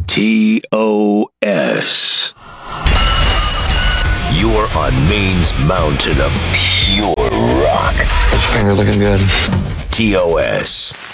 TOS. You're on Maine's mountain of pure rock. How's your finger looking good? TOS.